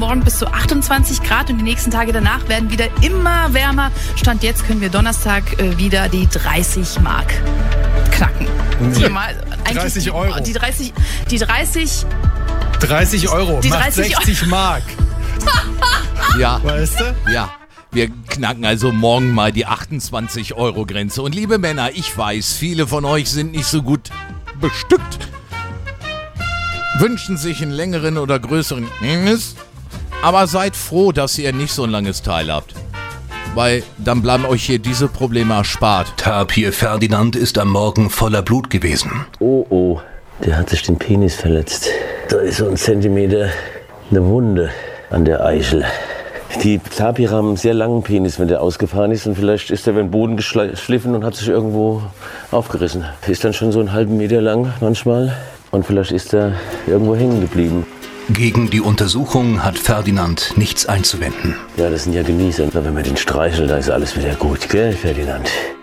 morgen bis zu 28 Grad und die nächsten Tage danach werden wieder immer wärmer. Stand jetzt können wir Donnerstag wieder die 30 Mark knacken. 30 Euro. Die 30 Euro die macht 30 60 Mark. Ja, Weißt du? ja. Wir knacken also morgen mal die 28-Euro-Grenze. Und liebe Männer, ich weiß, viele von euch sind nicht so gut bestückt. Wünschen sich einen längeren oder größeren Penis. Aber seid froh, dass ihr nicht so ein langes Teil habt. Weil dann bleiben euch hier diese Probleme erspart. Tapir Ferdinand ist am Morgen voller Blut gewesen. Oh, der hat sich den Penis verletzt. Da ist so ein Zentimeter eine Wunde an der Eichel. Die Tapirer haben einen sehr langen Penis, wenn der ausgefahren ist. Und vielleicht ist der über den Boden geschliffen und hat sich irgendwo aufgerissen. Ist dann schon so einen halben Meter lang manchmal. Und vielleicht ist er irgendwo hängen geblieben. Gegen die Untersuchung hat Ferdinand nichts einzuwenden. Ja, das sind ja Genießer. Wenn man den streichelt, dann ist alles wieder gut, gell, Ferdinand?